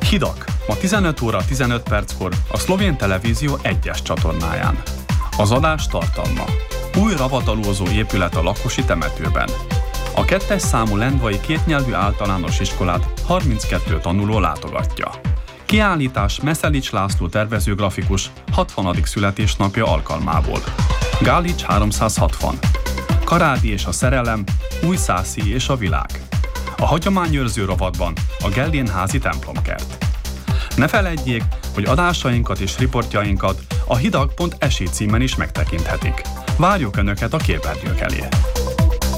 Hidak, ma 15 óra 15 perckor a Szlovén Televízió 1-es csatornáján. Az adás tartalma: új ravatalózó épület a lakosi temetőben. A 2-es számú lendvai kétnyelvű általános iskolát 32 tanuló látogatja. Kiállítás Meszelics László tervezőgrafikus 60. születésnapja alkalmából. Gálics 360. Karádi és a szerelem, Újszászi és a világ. A hagyományőrző rovatban a Gellén-házi templomkert. Ne feledjék, hogy adásainkat és riportjainkat a hidak.si címen is megtekinthetik. Várjuk Önöket a képernyők elé!